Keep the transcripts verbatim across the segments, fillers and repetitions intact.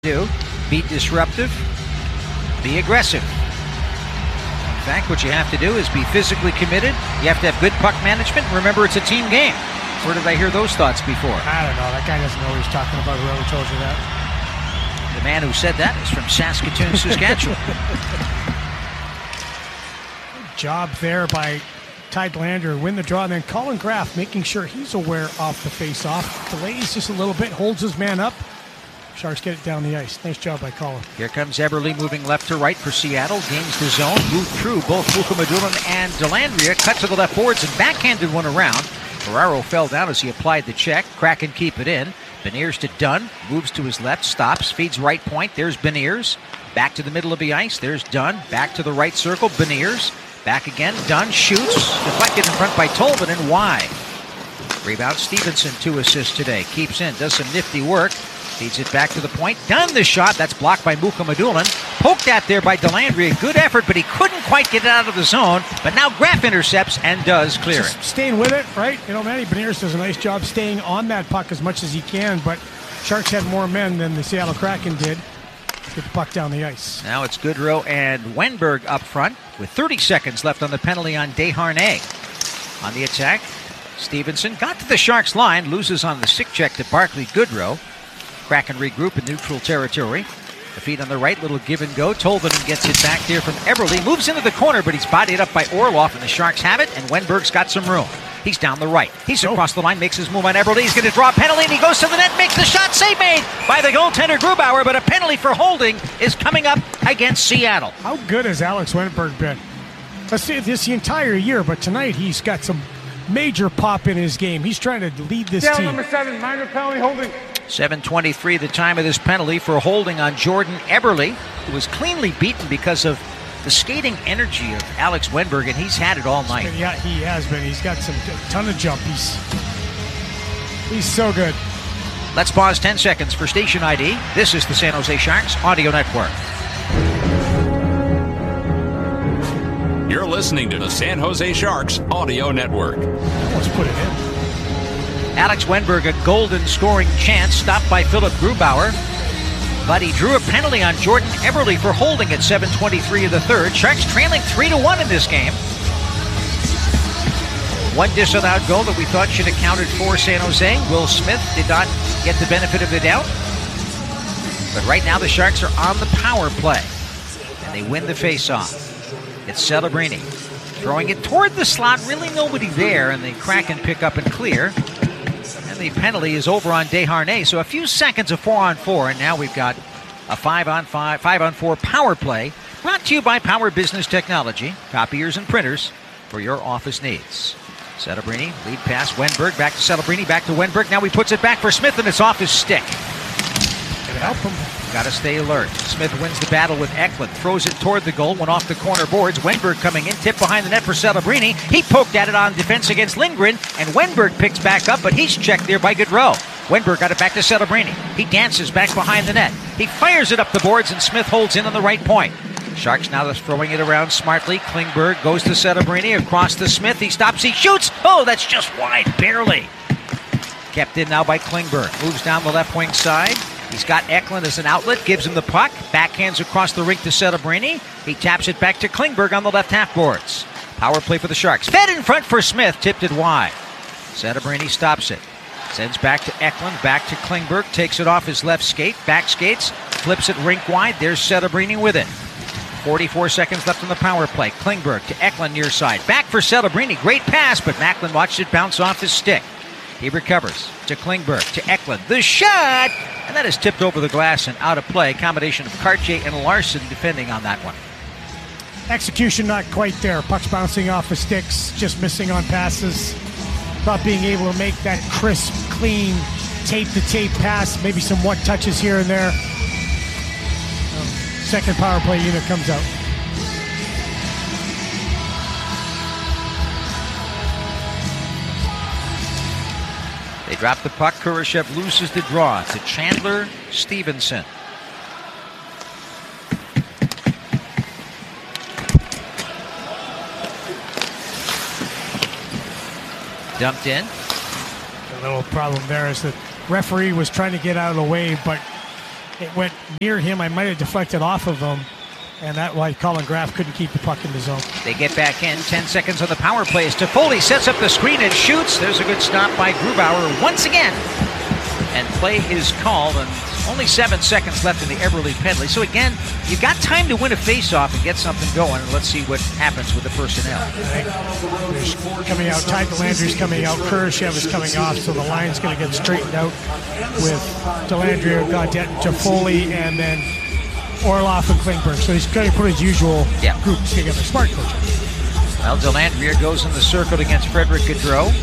do. Be disruptive. Be aggressive. In fact, what you have to do is be physically committed. You have to have good puck management. Remember, it's a team game. Where did I hear those thoughts before? I don't know. That guy doesn't know what he's talking about. Whoever told you that. The man who said that is from Saskatoon, Saskatchewan. Good job there by Ty Dellandrea, win the draw, and then Colin Graff making sure he's aware off the face-off. Delays just a little bit, holds his man up. Sharks get it down the ice. Nice job by Colin. Here comes Eberle moving left to right for Seattle. Gains the zone. Moved through both Mukhamadullin and Dellandrea. Cut to the left boards and backhanded one around. Ferraro fell down as he applied the check. Kraken keep it in. Beniers to Dunn. Moves to his left. Stops. Feeds right point. There's Beniers. Back to the middle of the ice. There's Dunn. Back to the right circle. Beniers. Back again. Dunn shoots. Deflected in front by Tolvin and wide. Rebound Stevenson. Two assists today. Keeps in. Does some nifty work. Feeds it back to the point. Done the shot. That's blocked by Mukhamadullin. Poked at there by Dellandrea. Good effort, but he couldn't quite get it out of the zone. But now Graff intercepts and does clear Just it. Staying with it, right? You know, Manny Beniers does a nice job staying on that puck as much as he can, but Sharks had more men than the Seattle Kraken did. Get the puck down the ice. Now it's Goodrow and Wenberg up front with thirty seconds left on the penalty on Desharnais. On the attack, Stevenson got to the Sharks line, loses on the stick check to Barclay Goodrow. Kraken regroup in neutral territory. The feed on the right, little give and go. Tolvin gets it back there from Eberle. Moves into the corner, but he's bodied up by Orlov, and the Sharks have it, and Wenberg's got some room. He's down the right. He's oh. across the line, makes his move on Eberle. He's going to draw a penalty, and he goes to the net, makes the shot. Save made by the goaltender Grubauer, but a penalty for holding is coming up against Seattle. How good has Alex Wenberg been? Let's see this the entire year, but tonight he's got some major pop in his game. He's trying to lead this Down team. number seven, minor penalty holding. seven twenty-three the time of this penalty for holding on Jordan Eberle, who was cleanly beaten because of the skating energy of Alex Wenberg, and he's had it all night. Yeah, he has been. He's got some a ton of jump. He's, he's so good. Let's pause ten seconds for station I D. This is the San Jose Sharks Audio Network. You're listening to the San Jose Sharks Audio Network. Let's put it in. Alex Wenberg, a golden scoring chance, stopped by Philip Grubauer. But he drew a penalty on Jordan Eberle for holding at seven twenty-three of the third. Sharks trailing three to one in this game. One disallowed goal that we thought should have counted for San Jose. Will Smith did not get the benefit of the doubt. But right now the Sharks are on the power play. And they win the faceoff. It's Celebrini throwing it toward the slot. Really nobody there. And the Kraken pick up and clear. And the penalty is over on Desharnais. So a few seconds of four on four, and now we've got a five on five, five on four power play brought to you by Power Business Technology, copiers and printers for your office needs. Celebrini, lead pass, Wenberg, back to Celebrini, back to Wenberg. Now he puts it back for Smith, and it's off his stick. Can it help him? Got to stay alert. Smith wins the battle with Eklund, throws it toward the goal, went off the corner boards. Wenberg coming in, tipped behind the net for Celebrini. He poked at it on defense against Lindgren, and Wenberg picks back up, but he's checked there by Goodrow. Wenberg got it back to Celebrini. He dances back behind the net. He fires it up the boards, and Smith holds in on the right point. Sharks now just throwing it around smartly. Klingberg goes to Celebrini, across to Smith. He stops, he shoots. Oh, that's just wide, barely. Kept in now by Klingberg. Moves down the left wing side. He's got Eklund as an outlet, gives him the puck, backhands across the rink to Celebrini. He taps it back to Klingberg on the left half boards. Power play for the Sharks. Fed in front for Smith, tipped it wide. Celebrini stops it. Sends back to Eklund, back to Klingberg, takes it off his left skate, back skates, flips it rink wide. There's Celebrini with it. forty-four seconds left on the power play. Klingberg to Eklund near side. Back for Celebrini. Great pass, but Macklin watched it bounce off his stick. He recovers to Klingberg, to Eklund. The shot! And that is tipped over the glass and out of play. Combination of Cartier and Larson defending on that one. Execution not quite there. Puck's bouncing off the sticks, just missing on passes. Not being able to make that crisp, clean, tape-to-tape pass. Maybe some one touches here and there. Um, second power play unit comes out. They drop the puck. Kurashev loses the draw to Chandler Stevenson. Dumped in. The little problem there is that referee was trying to get out of the way, but it went near him. I might have deflected off of him, and that's why Colin Graff couldn't keep the puck in the zone. They get back in. Ten seconds on the power play as Toffoli sets up the screen and shoots. There's a good stop by Grubauer once again. And play is called, and only seven seconds left in the Eberle penalty. So again, you've got time to win a face-off and get something going. And let's see what happens with the personnel. There's coming out, Ty Dellandria's coming out, Kurashev is coming off, so the line's going to get straightened out with Dellandria, Gaudette, Toffoli, and then Orlov and Klingberg. So he's going to put his usual yeah. groups together. Smart coach. Well, Dellandria goes in the circle against Frederick Gaudreau.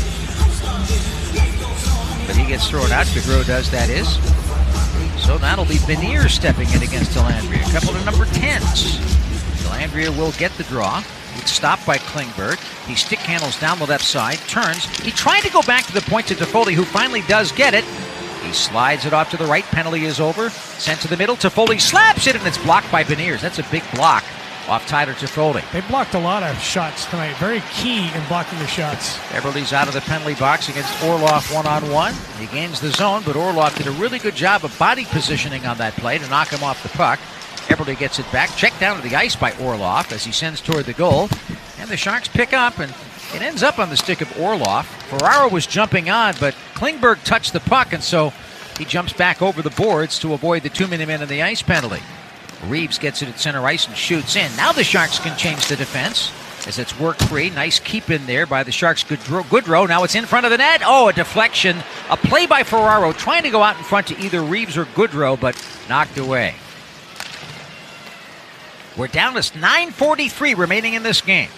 But he gets thrown out. Gaudreau does, that is. So that'll be Beniers stepping in against Dellandria. A couple of number tens. Dellandria will get the draw. It's stopped by Klingberg. He stick handles down the left side, turns. He tried to go back to the point to Toffoli, who finally does get it. He slides it off to the right. Penalty is over. Sent to the middle. Toffoli slaps it, and it's blocked by Beniers. That's a big block off Tyler Toffoli. They blocked a lot of shots tonight. Very key in blocking the shots. Eberle's out of the penalty box against Orlov one-on-one. He gains the zone, but Orlov did a really good job of body positioning on that play to knock him off the puck. Eberle gets it back. Checked down to the ice by Orlov as he sends toward the goal. And the Sharks pick up, and it ends up on the stick of Orlov. Ferraro was jumping on, but Klingberg touched the puck, and so he jumps back over the boards to avoid the two-minute man in the ice penalty. Reeves gets it at center ice and shoots in. Now the Sharks can change the defense as it's work free. Nice keep in there by the Sharks. Goodrow. Goodrow. Now it's in front of the net. Oh, a deflection. A play by Ferraro trying to go out in front to either Reeves or Goodrow, but knocked away. We're down to nine forty-three remaining in this game.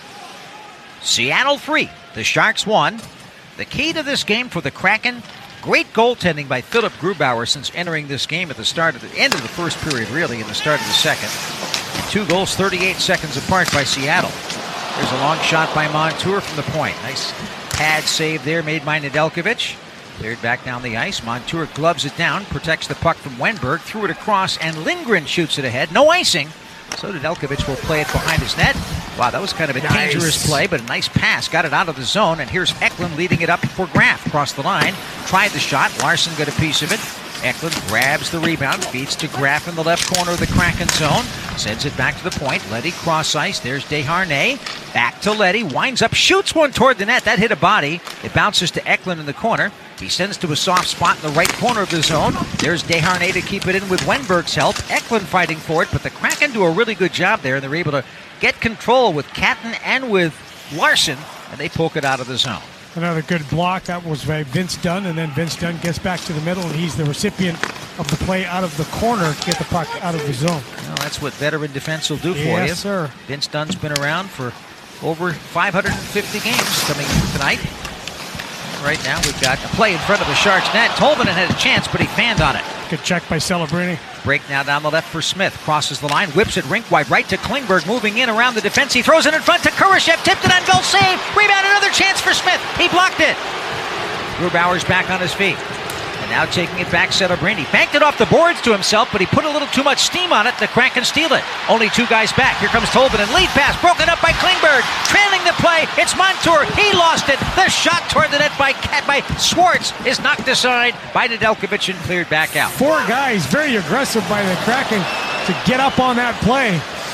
Seattle three. The Sharks one. The key to this game for the Kraken, great goaltending by Philip Grubauer since entering this game at the start of the end of the first period, really, and the start of the second. And two goals thirty-eight seconds apart by Seattle. There's a long shot by Montour from the point. Nice pad save there made by Nedeljkovic. Cleared back down the ice. Montour gloves it down, protects the puck from Wenberg, threw it across, and Lindgren shoots it ahead. No icing. So Nedeljkovic will play it behind his net. Wow, that was kind of a nice. dangerous play, but a nice pass. Got it out of the zone, and here's Eklund leading it up for Graff. Across the line, tried the shot. Larson got a piece of it. Eklund grabs the rebound, feeds to Graff in the left corner of the Kraken zone. Sends it back to the point. Leddy cross ice. There's Desharnais. Back to Leddy. Winds up, shoots one toward the net. That hit a body. It bounces to Eklund in the corner. He sends to a soft spot in the right corner of the zone. There's Desharnais to keep it in with Wenberg's help. Eklund fighting for it, but the Kraken do a really good job there, and they're able to get control with Catton and with Larson, and they poke it out of the zone. Another good block. That was by Vince Dunn, and then Vince Dunn gets back to the middle, and he's the recipient of the play out of the corner to get the puck out of the zone. Well, that's what veteran defense will do for yes, you. Yes, sir. Vince Dunn's been around for over five hundred fifty games coming tonight. Right now we've got a play in front of the Sharks net. Tolvanen had a chance, but he fanned on it. Good check by Celebrini. Break now down the left for Smith. Crosses the line, whips it rink wide right to Klingberg. Moving in around the defense. He throws it in front to Kurashev. Tipped it on goal. Save. Rebound. Another chance for Smith. He blocked it. Grubauer's back on his feet. And now taking it back, Celebrini. Banked it off the boards to himself, but he put a little too much steam on it. The Kraken steal it. Only two guys back. Here comes Tolvanen. Lead pass. Broken up by Klingberg. Trailing the play. It's Montour. He lost it. The shot toward the net by by Schwartz is knocked aside by Nedeljkovic and cleared back out. Four guys very aggressive by the Kraken to get up on that play.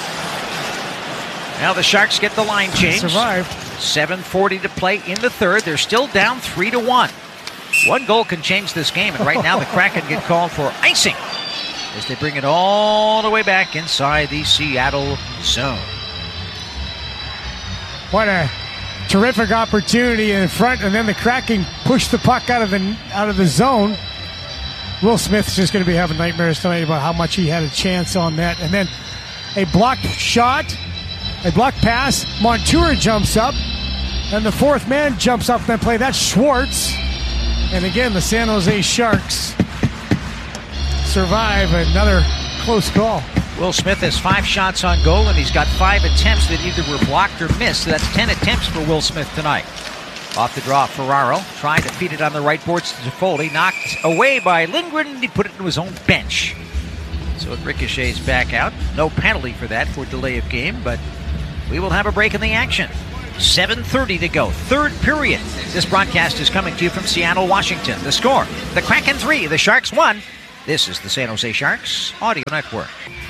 Now the Sharks get the line change. Survived. seven forty to play in the third. They're still down three to one. One goal can change this game, and right now the Kraken get called for icing as they bring it all the way back inside the Seattle zone. What a terrific opportunity in front, and then the Kraken push the puck out of the out of the zone. Will Smith's just going to be having nightmares tonight about how much he had a chance on that. And then a blocked shot, a blocked pass. Montour jumps up, and the fourth man jumps up and play. That's Schwartz. And again, the San Jose Sharks survive another close call. Will Smith has five shots on goal, and he's got five attempts that either were blocked or missed. So that's ten attempts for Will Smith tonight. Off the draw, Ferraro trying to feed it on the right boards to Toffoli. Knocked away by Lindgren. He put it into his own bench. So it ricochets back out. No penalty for that for delay of game, but we will have a break in the action. seven thirty to go, third period. This broadcast is coming to you from Seattle, Washington. The score, the Kraken three, the Sharks one. This is the San Jose Sharks Audio Network.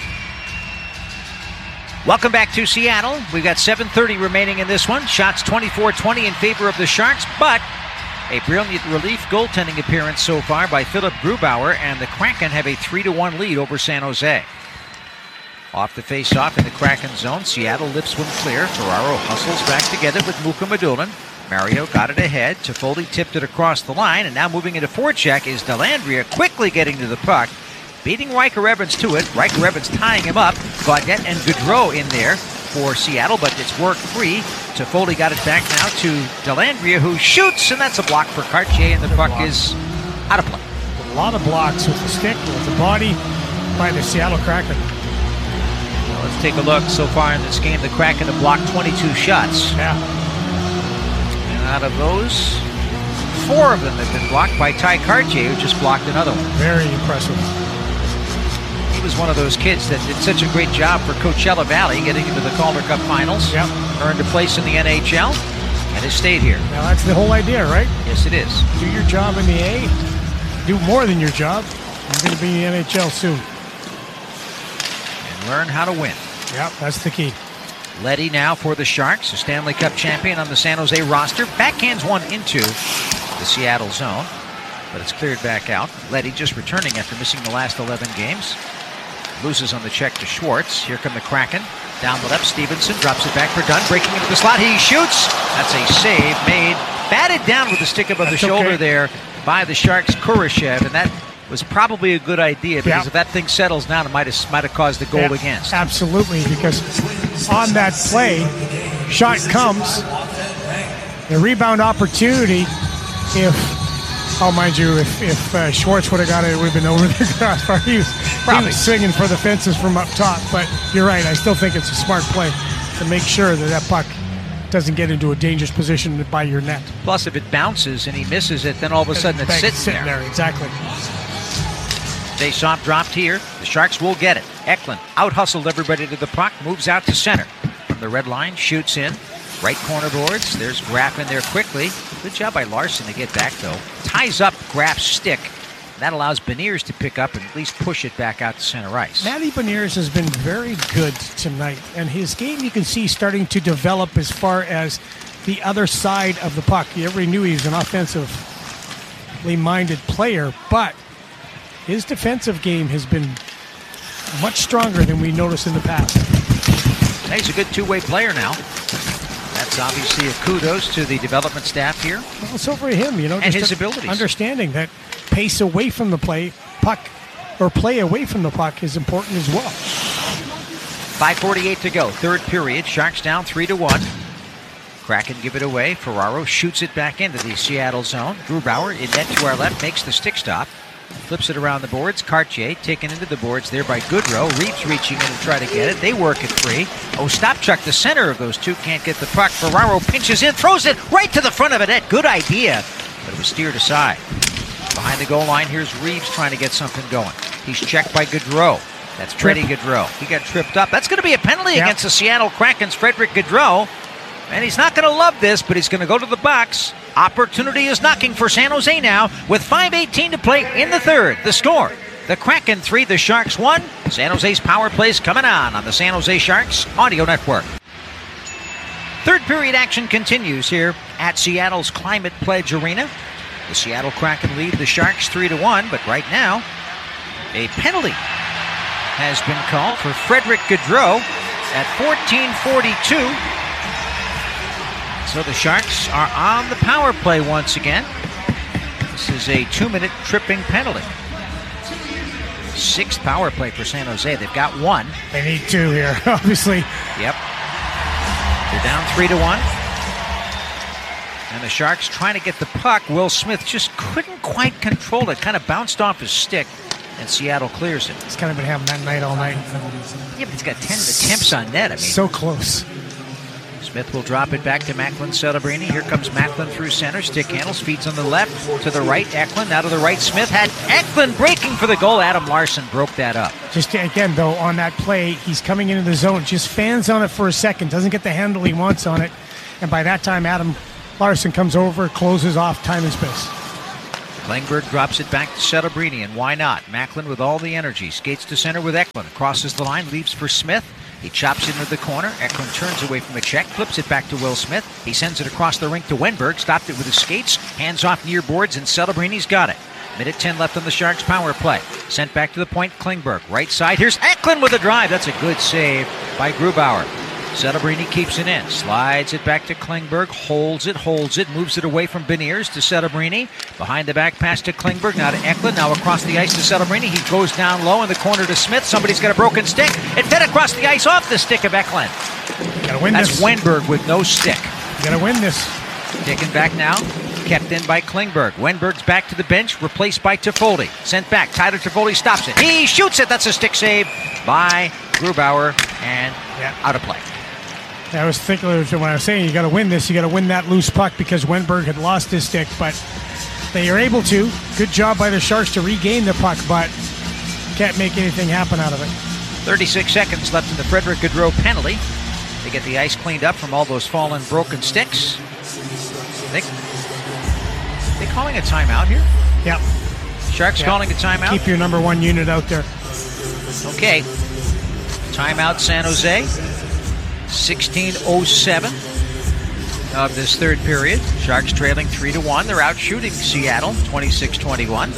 Welcome back to Seattle. We've got seven thirty remaining in this one. Shots twenty-four twenty in favor of the Sharks, but a brilliant relief goaltending appearance so far by Philip Grubauer, and the Kraken have a three to one lead over San Jose. Off the face-off in the Kraken zone, Seattle lifts one clear. Ferraro hustles back together with Muka Madulin. Mario got it ahead. Toffoli tipped it across the line, and now moving into forecheck is Dellandrea, quickly getting to the puck, beating Riker Evans to it. Riker Evans tying him up. Gaudette and Gaudreau in there for Seattle, but it's work free. Toffoli got it back now to Dellandrea, who shoots, and that's a block for Cartier, and the puck is out of play. A lot of blocks with the stick, with the body by the Seattle Kraken. Well, let's take a look. So far in this game, the Kraken have blocked twenty-two shots. Yeah. Out of those, four of them have been blocked by Ty Cartier, who just blocked another one. Very impressive. He was one of those kids that did such a great job for Coachella Valley, getting into the Calder Cup Finals, yep. Earned a place in the N H L, and has stayed here. Now that's the whole idea, right? Yes, it is. Do your job in the A, do more than your job. You're going to be in the N H L soon. And learn how to win. Yep, that's the key. Leddy now for the Sharks, a Stanley Cup champion on the San Jose roster. Backhands one into the Seattle zone, but it's cleared back out. Leddy just returning after missing the last eleven games. Loses on the check to Schwartz. Here come the Kraken. Down the left, Stevenson drops it back for Dunn, breaking into the slot. He shoots. That's a save made. Batted down with the stick above That's the shoulder okay. there by the Sharks' Kurashev, and that was probably a good idea because yeah. if that thing settles down, it might have might have caused the goal yeah, against. Absolutely, because on that play, shot comes, the rebound opportunity. If oh, mind you, if if uh, Schwartz would have got it, it would have been over the crossbar. He was, he was swinging for the fences from up top. But you're right. I still think it's a smart play to make sure that that puck doesn't get into a dangerous position by your net. Plus, if it bounces and he misses it, then all of a sudden it's sitting, sitting there. there. Exactly. Faceoff dropped here. The Sharks will get it. Eklund out-hustled everybody to the puck, moves out to center. From the red line, shoots in. Right corner boards. There's Graf in there quickly. Good job by Larson to get back, though. Ties up Graf's stick. That allows Beniers to pick up and at least push it back out to center ice. Matty Beniers has been very good tonight, and his game you can see starting to develop as far as the other side of the puck. Everybody knew he was an offensively minded player, but his defensive game has been much stronger than we noticed in the past. He's a good two-way player now. That's obviously a kudos to the development staff here. Well, it's over him, you know. And just his abilities. Understanding that pace away from the play, puck, or play away from the puck is important as well. five forty-eight to go, third period. Sharks down three to one. Kraken give it away. Ferraro shoots it back into the Seattle zone. Grubauer in net to our left makes the stick stop. Flips it around the boards. Cartier taken into the boards there by Gaudreau. Reeves reaching in to try to get it. They work it free. Ostapchuk, the center of those two, can't get the puck. Ferraro pinches in, throws it right to the front of the net. Good idea, but it was steered aside. Behind the goal line, here's Reeves trying to get something going. He's checked by Gaudreau. That's Freddie Gaudreau. He got tripped up. That's going to be a penalty yep. against the Seattle Kraken's Frederick Gaudreau. And he's not going to love this, but he's going to go to the box. Opportunity is knocking for San Jose now with five eighteen to play in the third. The score, the Kraken three, the Sharks one. San Jose's power plays coming on on the San Jose Sharks Audio Network. Third period action continues here at Seattle's Climate Pledge Arena. The Seattle Kraken lead the Sharks three to one, but right now, a penalty has been called for Frederick Gaudreau at fourteen forty-two. So the Sharks are on the power play once again. This is a two-minute tripping penalty. Sixth power play for San Jose. They've got one. They need two here, obviously. Yep. They're down three to one. And the Sharks trying to get the puck. Will Smith just couldn't quite control it. Kind of bounced off his stick, and Seattle clears it. It's kind of been having that night all night. Yeah, but he's got ten attempts on net. I mean, so close. Smith will drop it back to Macklin Celebrini. Here comes Macklin through center. Stick handles, feeds on the left. To the right, Eklund. Now to the right, Smith had Eklund breaking for the goal. Adam Larson broke that up. Just again, though, on that play, he's coming into the zone. Just fans on it for a second. Doesn't get the handle he wants on it. And by that time, Adam Larson comes over, closes off time and space. Klingberg drops it back to Celebrini, and why not? Macklin with all the energy skates to center with Eklund, crosses the line, leaves for Smith. He chops into the corner. Eklund turns away from the check, flips it back to Will Smith. He sends it across the rink to Wenberg, stopped it with his skates, hands off near boards, and Celebrini's got it. Minute ten left on the Sharks' power play. Sent back to the point, Klingberg. Right side, here's Eklund with a drive. That's a good save by Grubauer. Celebrini keeps it in, slides it back to Klingberg, holds it, holds it, moves it away from Beniers to Celebrini. Behind the back pass to Klingberg, now to Eklund, now across the ice to Celebrini. He goes down low in the corner to Smith. Somebody's got a broken stick. It fed across the ice off the stick of Eklund. Gotta win That's this. Wenberg with no stick. You gotta win this. Taken back now, kept in by Klingberg. Wenberg's back to the bench, replaced by Toffoli. Sent back, Tyler Toffoli stops it. He shoots it. That's a stick save by Grubauer, and yeah. out of play. I was thinking when I was saying you got to win this, you got to win that loose puck because Wenberg had lost his stick, but they are able to. Good job by the Sharks to regain the puck, but can't make anything happen out of it. thirty-six seconds left in the Frederick Gaudreau penalty. They get the ice cleaned up from all those fallen, broken sticks. They, they calling a timeout here? Yep. Sharks yep. calling a timeout? Keep your number one unit out there. Okay. Timeout San Jose. sixteen oh seven of this third period. Sharks trailing three to one. They're out shooting Seattle twenty-six twenty-one.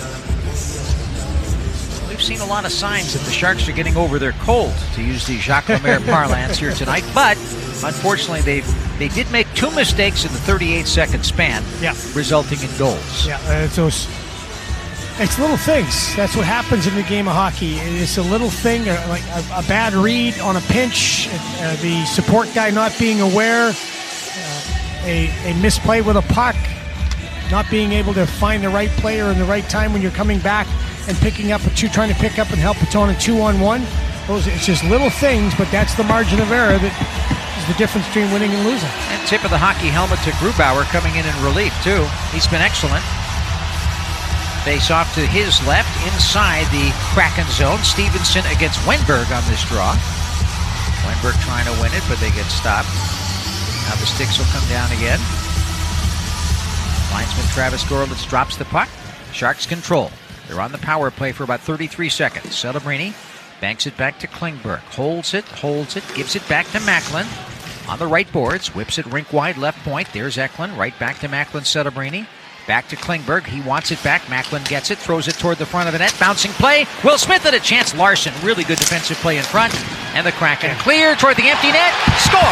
We've seen a lot of signs that the Sharks are getting over their cold, to use the Jacques Lemaire parlance here tonight. But unfortunately, they they did make two mistakes in the thirty-eight second span, yeah. resulting in goals. Yeah, uh, it's those. It's little things. That's what happens in the game of hockey. It's a little thing, uh, like a, a bad read on a pinch, uh, the support guy not being aware, uh, a, a misplay with a puck, not being able to find the right player in the right time when you're coming back and picking up a two, trying to pick up and help a a two-on-one. Those, it's just little things, but that's the margin of error that is the difference between winning and losing. And tip of the hockey helmet to Grubauer coming in in relief, too. He's been excellent. Face off to his left inside the Kraken zone. Stevenson against Wenberg on this draw. Wenberg trying to win it, but they get stopped. Now the sticks will come down again. Linesman Travis Gorlitz drops the puck. Sharks control. They're on the power play for about thirty-three seconds. Celebrini banks it back to Klingberg. Holds it, holds it, gives it back to Macklin. On the right boards, whips it rink wide left point. There's Eklund, right back to Macklin Celebrini. Back to Klingberg. He wants it back. Macklin gets it, throws it toward the front of the net. Bouncing play. Will Smith had a chance. Larson, really good defensive play in front. And the Kraken clear toward the empty net. Score!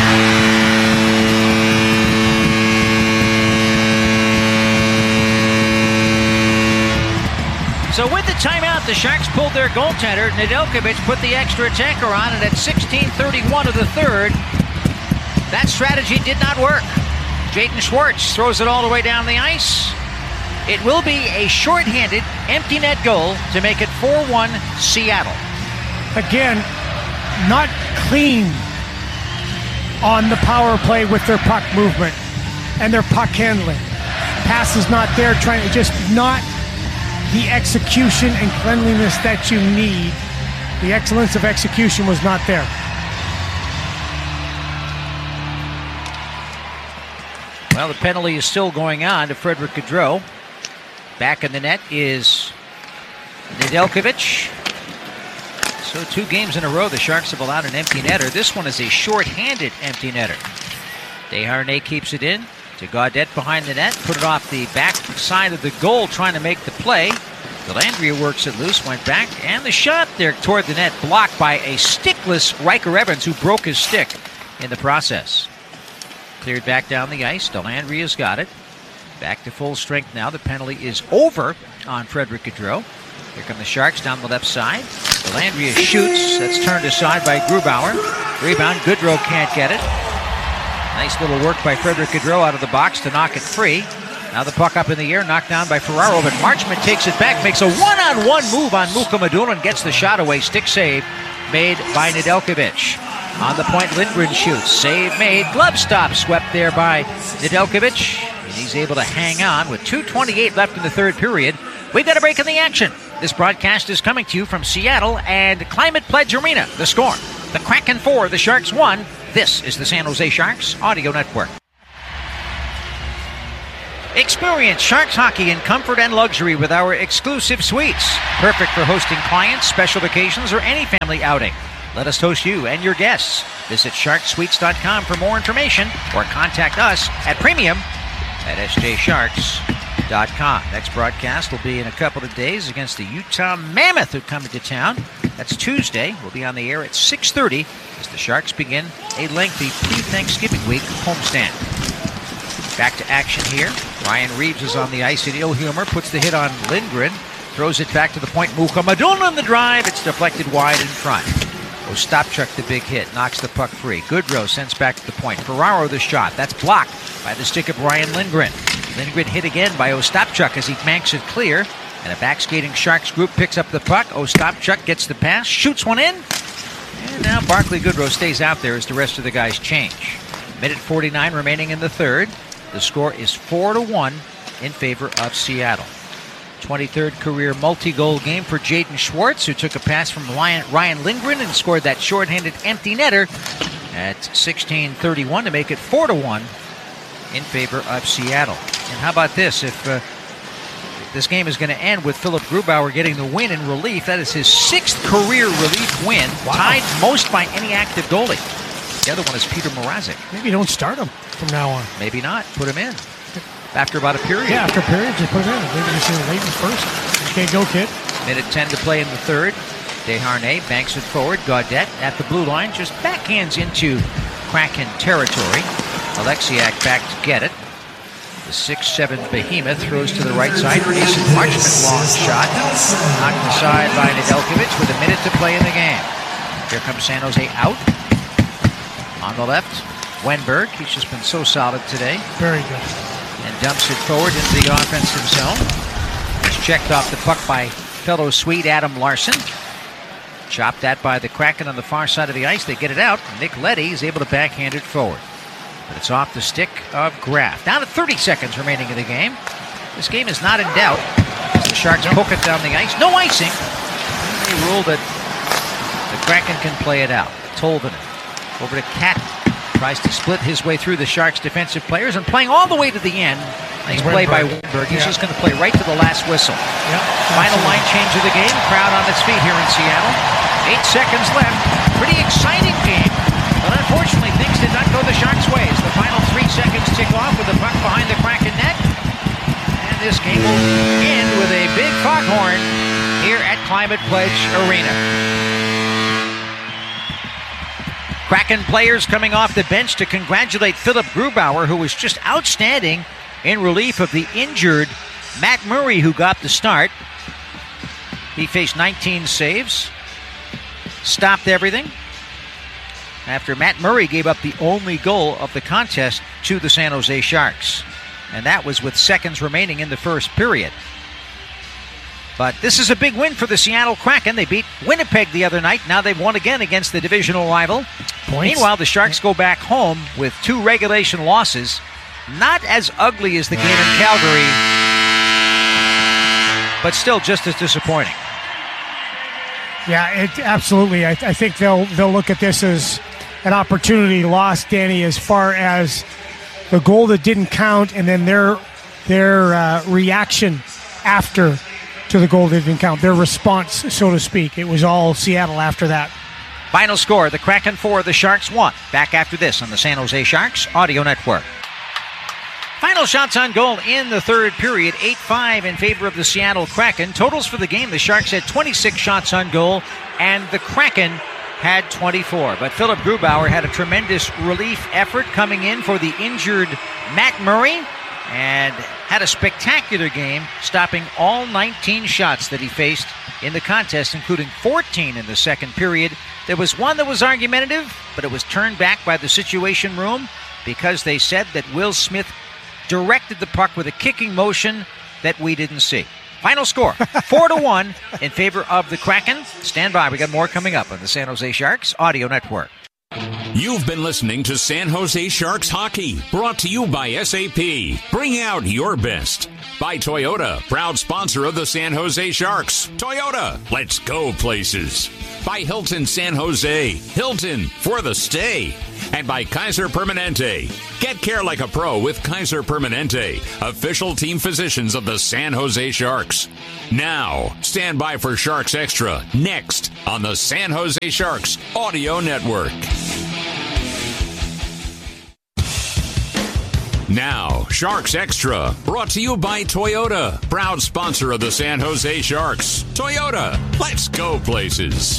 So with the timeout, the Sharks pulled their goaltender. Nedeljkovic put the extra attacker on, and at sixteen thirty-one of the third, that strategy did not work. Jaden Schwartz throws it all the way down the ice. It will be a shorthanded, empty net goal to make it four one Seattle. Again, not clean on the power play with their puck movement and their puck handling. Pass is not there, trying to just not the execution and cleanliness that you need. The excellence of execution was not there. Well, the penalty is still going on to Frederick Gaudreau. Back in the net is Nedeljkovic. So two games in a row, the Sharks have allowed an empty netter. This one is a short-handed empty netter. Desharnais keeps it in to Gaudette behind the net. Put it off the back side of the goal, trying to make the play. Dellandrea works it loose, went back, and the shot there toward the net blocked by a stickless Riker Evans, who broke his stick in the process. Cleared back down the ice. Dellandrea's got it. Back to full strength now. The penalty is over on Frederick Gaudreau. Here come the Sharks down the left side. Dellandrea shoots. That's turned aside by Grubauer. Rebound. Gaudreau can't get it. Nice little work by Frederick Gaudreau out of the box to knock it free. Now the puck up in the air, knocked down by Ferraro, but Marchment takes it back, makes a one-on-one move on Mukhamadullin and gets the shot away. Stick save made by Nedeljkovic. On the point, Lindgren shoots. Save made. Glove stop swept there by Nedeljkovic. And he's able to hang on with two twenty-eight left in the third period. We've got a break in the action. This broadcast is coming to you from Seattle and Climate Pledge Arena. The score, the Kraken four, the Sharks one. This is the San Jose Sharks Audio Network. Experience Sharks hockey in comfort and luxury with our exclusive suites. Perfect for hosting clients, special occasions, or any family outing. Let us host you and your guests. Visit shark suites dot com for more information or contact us at premium at s j sharks dot com. Next broadcast will be in a couple of days against the Utah Mammoth, who come into town. That's Tuesday. We'll be on the air at six thirty as the Sharks begin a lengthy pre-Thanksgiving week homestand. Back to action here. Ryan Reeves is on the ice in ill humor, puts the hit on Lindgren, throws it back to the point. Mukhamadoun on the drive. It's deflected wide in front. Ostapchuk the big hit, knocks the puck free. Goodrow sends back to the point. Ferraro the shot. That's blocked by the stick of Ryan Lindgren. Lindgren hit again by Ostapchuk as he banks it clear. And a back-skating Sharks group picks up the puck. Ostapchuk gets the pass, shoots one in. And now Barclay Goodrow stays out there as the rest of the guys change. Minute forty-nine remaining in the third. The score is four to one in favor of Seattle. twenty-third career multi-goal game for Jaden Schwartz, who took a pass from Ryan Lindgren and scored that shorthanded empty netter at sixteen thirty-one to make it four to one in favor of Seattle. And how about this? If, uh, if this game is going to end with Philip Grubauer getting the win in relief, that is his sixth career relief win, wow. Tied most by any active goalie. The other one is Peter Mrazek. Maybe don't start him from now on. Maybe not. Put him in. After about a period. Yeah, after a period, just put him in. Maybe you see Leighton first. Okay, go, kid. Minute ten to play in the third. Desharnais banks it forward. Gaudette at the blue line just backhands into Kraken territory. Alexiak back to get it. The six seven behemoth throws to the right side. Mason Marchment long shot. Knocked aside by Nedeljkovic with a minute to play in the game. Here comes San Jose out. On the left, Wenberg. He's just been so solid today. Very good. And dumps it forward into the offensive zone. It's checked off the puck by fellow Swede Adam Larsson. Chopped at by the Kraken on the far side of the ice. They get it out. Nick Leddy is able to backhand it forward. But it's off the stick of Graf. Down to thirty seconds remaining in the game. This game is not in doubt. The Sharks poke it down the ice. No icing. They rule that the Kraken can play it out. Tolvanen over to Cat. Tries to split his way through the Sharks' defensive players and playing all the way to the end. Nice play by Wenberg. He's yeah. just going to play right to the last whistle. Yep. Final line change of the game. Crowd on its feet here in Seattle. Eight seconds left. Pretty exciting game. But unfortunately, things did not go the Sharks' way as the final three seconds tick off with the puck behind the Kraken net. And this game will end with a big foghorn here at Climate Pledge Arena. Kraken players coming off the bench to congratulate Philip Grubauer, who was just outstanding in relief of the injured Matt Murray, who got the start. He faced nineteen saves, stopped everything, after Matt Murray gave up the only goal of the contest to the San Jose Sharks. And that was with seconds remaining in the first period. But this is a big win for the Seattle Kraken. They beat Winnipeg the other night. Now they've won again against the divisional rival. Points. Meanwhile, the Sharks go back home with two regulation losses. Not as ugly as the game in Calgary, but still just as disappointing. Yeah, it, absolutely. I, I think they'll they'll look at this as an opportunity lost, Danny, as far as the goal that didn't count and then their their uh, reaction after to the goal that didn't count, their response, so to speak. It was all Seattle after that. Final score, the Kraken four, the Sharks one. Back after this on the San Jose Sharks Audio Network. Final shots on goal in the third period, eight five in favor of the Seattle Kraken. Totals for the game, the Sharks had twenty-six shots on goal, and the Kraken had twenty-four. But Philip Grubauer had a tremendous relief effort coming in for the injured Matt Murray, and had a spectacular game, stopping all nineteen shots that he faced in the contest, including fourteen in the second period. There was one that was argumentative, but it was turned back by the Situation Room because they said that Will Smith directed the puck with a kicking motion that we didn't see. Final score, four to one in favor of the Kraken. Stand by, we got more coming up on the San Jose Sharks Audio Network. You've been listening to San Jose Sharks Hockey, brought to you by S A P. Bring out your best. By Toyota, proud sponsor of the San Jose Sharks. Toyota, let's go places. By Hilton San Jose, Hilton for the stay. And by Kaiser Permanente. Get care like a pro with Kaiser Permanente, official team physicians of the San Jose Sharks. Now, stand by for Sharks Extra, next on the San Jose Sharks Audio Network. Now, Sharks Extra, brought to you by Toyota, proud sponsor of the San Jose Sharks. Toyota, let's go places.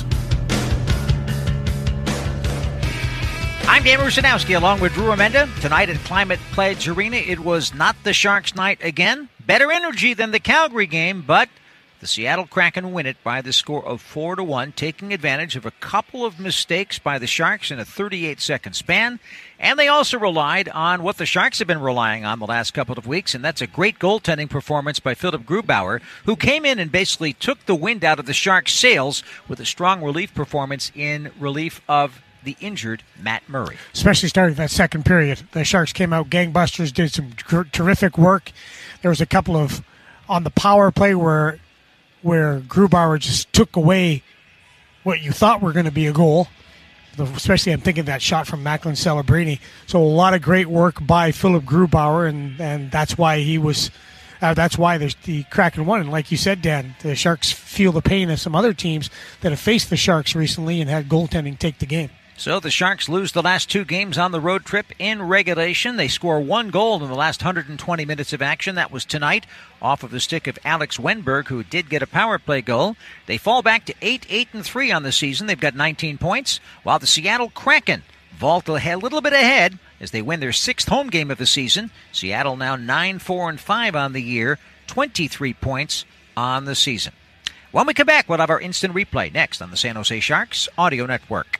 I'm Dan Rusanowski along with Drew Amenda. Tonight at Climate Pledge Arena, it was not the Sharks' night again. Better energy than the Calgary game, but the Seattle Kraken win it by the score of four to one, taking advantage of a couple of mistakes by the Sharks in a thirty-eight second span. And they also relied on what the Sharks have been relying on the last couple of weeks, and that's a great goaltending performance by Philip Grubauer, who came in and basically took the wind out of the Sharks' sails with a strong relief performance in relief of the injured Matt Murray. Especially starting that second period. The Sharks came out gangbusters, did some gr- terrific work. There was a couple of, on the power play where where Grubauer just took away what you thought were going to be a goal. The, especially I'm thinking that shot from Macklin Celebrini. So a lot of great work by Philip Grubauer, and, and that's why he was uh, that's why the, the Kraken won. And like you said, Dan, the Sharks feel the pain of some other teams that have faced the Sharks recently and had goaltending take the game. So the Sharks lose the last two games on the road trip in regulation. They score one goal in the last one hundred twenty minutes of action. That was tonight off of the stick of Alex Wenberg, who did get a power play goal. They fall back to eight, eight, and three on the season. They've got nineteen points, while the Seattle Kraken vault a little bit ahead as they win their sixth home game of the season. Seattle now nine, four, and five on the year, twenty-three points on the season. When we come back, we'll have our instant replay next on the San Jose Sharks Audio Network.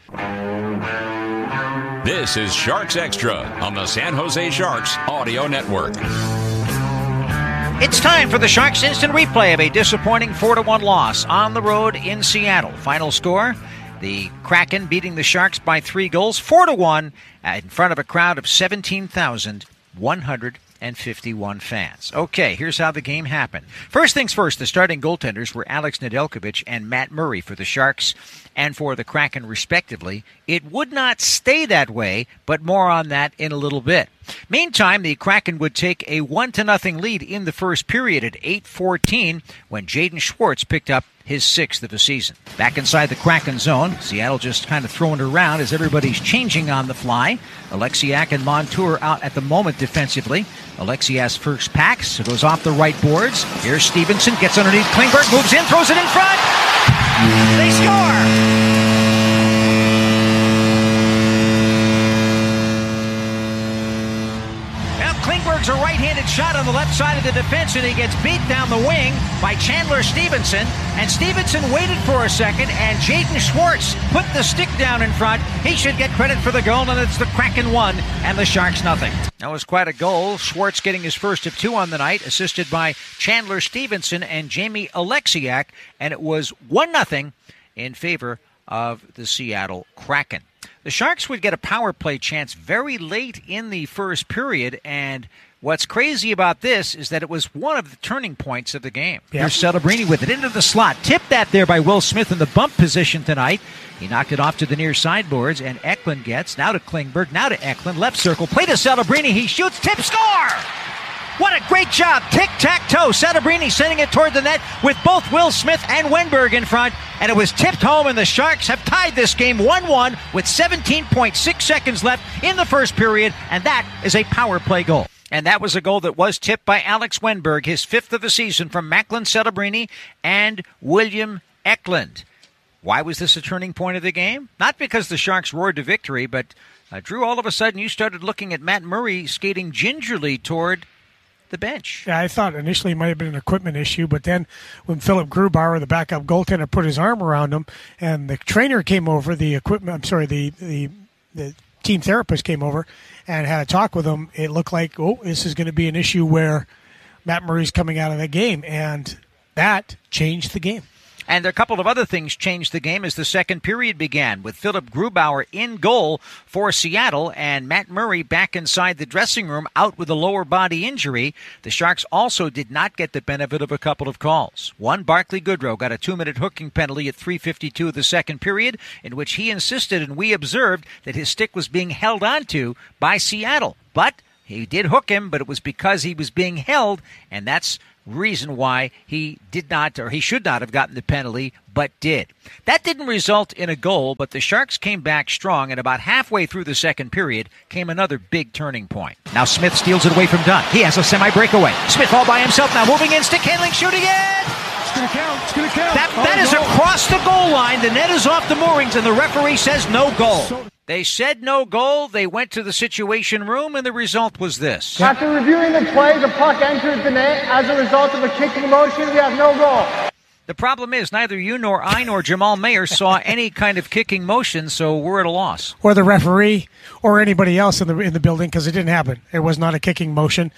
This is Sharks Extra on the San Jose Sharks Audio Network. It's time for the Sharks instant replay of a disappointing four to one loss on the road in Seattle. Final score, the Kraken beating the Sharks by three goals, four to one, in front of a crowd of seventeen thousand one hundred fifty-one fans. Okay, here's how the game happened. First things first, the starting goaltenders were Alex Nedeljkovic and Matt Murray for the Sharks and for the Kraken, respectively. It would not stay that way, but more on that in a little bit. Meantime, the Kraken would take a one to nothing lead in the first period at eight fourteen when Jaden Schwartz picked up his sixth of the season. Back inside the Kraken zone, Seattle just kind of throwing it around as everybody's changing on the fly. Alexiak and Montour out at the moment defensively. Alexiak's first pack, so goes off the right boards. Here's Stevenson, gets underneath Klingberg, moves in, throws it in front. They score! Klingberg's a right-handed shot on the left side of the defense, and he gets beat down the wing by Chandler Stevenson. And Stevenson waited for a second, and Jaden Schwartz put the stick down in front. He should get credit for the goal, and it's the Kraken one and the Sharks nothing. That was quite a goal. Schwartz getting his first of two on the night, assisted by Chandler Stevenson and Jamie Alexiak, and it was one nothing in favor of the Seattle Kraken. The Sharks would get a power play chance very late in the first period, and what's crazy about this is that it was one of the turning points of the game. Yep. Here's Celebrini with it into the slot. Tipped that there by Will Smith in the bump position tonight. He knocked it off to the near sideboards, and Eklund gets, now to Klingberg, now to Eklund, left circle, play to Celebrini, he shoots, tip, score! What a great job. Tic-tac-toe. Celebrini sending it toward the net with both Will Smith and Wenberg in front. And it was tipped home, and the Sharks have tied this game one one with seventeen point six seconds left in the first period. And that is a power play goal. And that was a goal that was tipped by Alex Wenberg, his fifth of the season, from Macklin Celebrini and William Eklund. Why was this a turning point of the game? Not because the Sharks roared to victory, but, uh, Drew, all of a sudden you started looking at Matt Murray skating gingerly toward the bench. Yeah, I thought initially it might have been an equipment issue, but then when Philip Grubauer, the backup goaltender, put his arm around him, and the trainer came over, the equipment, I'm sorry, the the, the team therapist came over and had a talk with him, it looked like, oh, this is going to be an issue where Matt Murray's coming out of the game, and that changed the game. And a couple of other things changed the game as the second period began, with Philip Grubauer in goal for Seattle and Matt Murray back inside the dressing room out with a lower body injury. The Sharks also did not get the benefit of a couple of calls. One, Barclay Goodrow got a two-minute hooking penalty at three fifty-two of the second period, in which he insisted and we observed that his stick was being held onto by Seattle. But he did hook him, but it was because he was being held, and that's reason why he did not, or he should not have gotten the penalty, but did. That didn't result in a goal, but the Sharks came back strong, and about halfway through the second period came another big turning point. Now Smith steals it away from Dunn. He has a semi-breakaway. Smith all by himself now, moving in, stick handling, shooting it! It's going to count. It's going to count. That, oh, that is no. across the goal line. The net is off the moorings, and the referee says no goal. So- They said no goal. They went to the situation room, and the result was this. After reviewing the play, the puck entered the net. As a result of a kicking motion, we have no goal. The problem is neither you nor I nor Jamal Mayer saw any kind of kicking motion, so we're at a loss. Or the referee or anybody else in the in the building, because it didn't happen. It was not a kicking motion,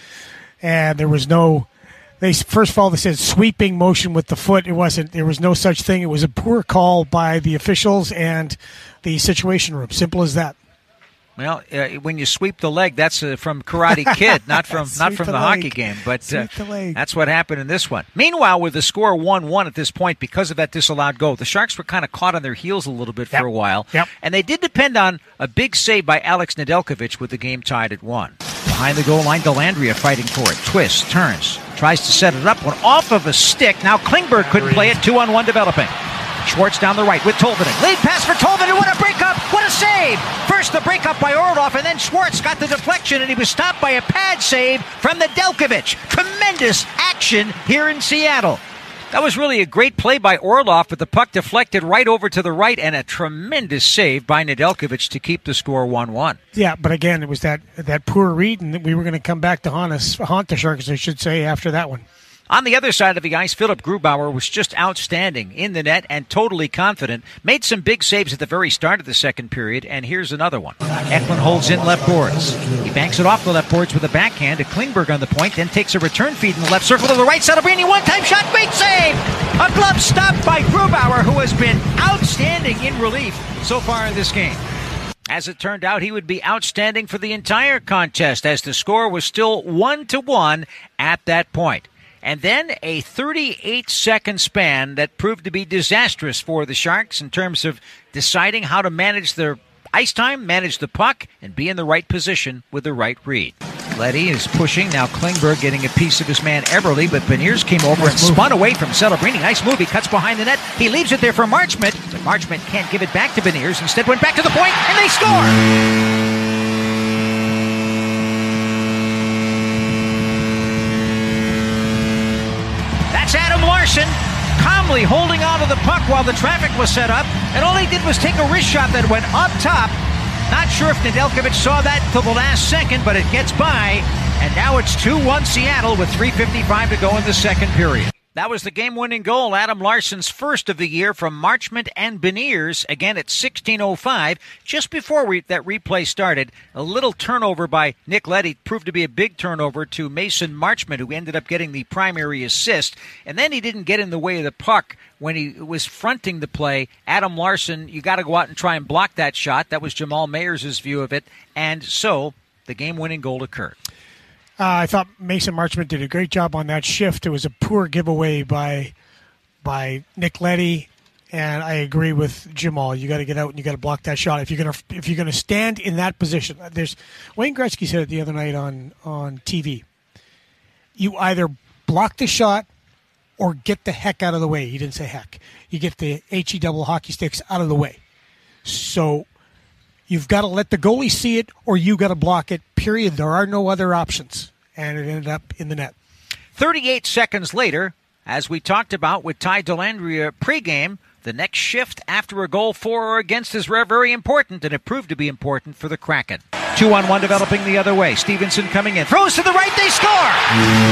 and there was no. They first of all they said sweeping motion with the foot. It wasn't. There was no such thing. It was a poor call by the officials and the situation room. Simple as that. Well, uh, when you sweep the leg, that's uh, from Karate Kid, not from not from the the, leg. hockey game. But uh, Sweep the leg. that's what happened in this one. Meanwhile, with the score one one at this point, because of that disallowed goal, the Sharks were kind of caught on their heels a little bit Yep. for a while. Yep. And they did depend on a big save by Alex Nedeljkovic with the game tied at one. Behind the goal line, Dellandrea fighting for it. Twists, turns, tries to set it up. One off of a stick. Now Klingberg couldn't play it. Two on one developing. Schwartz down the right with Tolvanen. Lead pass for Tolvanen. What a breakup. What a save. First the breakup by Orlov, and then Schwartz got the deflection, and he was stopped by a pad save from Nedeljkovic. Tremendous action here in Seattle. That was really a great play by Orlov, but the puck deflected right over to the right, and a tremendous save by Nedeljkovic to keep the score one one. Yeah, but again, it was that that poor read, and we were going to come back to haunt us, haunt the Sharks, I should say, after that one. On the other side of the ice, Philip Grubauer was just outstanding in the net and totally confident. Made some big saves at the very start of the second period, and here's another one. Eklund holds in left boards. He banks it off the left boards with a backhand to Klingberg on the point, then takes a return feed in the left circle to the right. Celebrini, one-time shot, great save! A glove stop by Grubauer, who has been outstanding in relief so far in this game. As it turned out, he would be outstanding for the entire contest, as the score was still one to one at that point. And then a thirty-eight second span that proved to be disastrous for the Sharks in terms of deciding how to manage their ice time, manage the puck, and be in the right position with the right read. Leddy is pushing. Now Klingberg getting a piece of his man Everly, but Beniers came over nice and move. Spun away from Celebrini. Nice move. He cuts behind the net. He leaves it there for Marchment, but Marchment can't give it back to Beniers. Instead went back to the point, and they score! That's Adam Larson calmly holding on to the puck while the traffic was set up, and all he did was take a wrist shot that went up top. Not sure if Nedeljkovic saw that till the last second, but it gets by, and now it's two one Seattle with three fifty-five to go in the second period. That was the game-winning goal, Adam Larson's first of the year from Marchment and Beniers, again at sixteen oh five. Just before we, that replay started, a little turnover by Nick Leddy proved to be a big turnover to Mason Marchment, who ended up getting the primary assist. And then he didn't get in the way of the puck when he was fronting the play. Adam Larson, you got to go out and try and block that shot. That was Jamal Mayers' view of it. And so the game-winning goal occurred. Uh, I thought Mason Marchment did a great job on that shift. It was a poor giveaway by by Nick Leddy, and I agree with Jamal. You got to get out and you got to block that shot if you're gonna if you're gonna stand in that position. There's Wayne Gretzky said it the other night on on T V. You either block the shot or get the heck out of the way. He didn't say heck. You get the H E double hockey sticks out of the way. So you've got to let the goalie see it, or you got to block it, period. There are no other options. And it ended up in the net. thirty-eight seconds later, as we talked about with Ty Dellandrea pregame, the next shift after a goal for or against is very important, and it proved to be important for the Kraken. Two on one developing the other way. Stevenson coming in. Throws to the right, they score!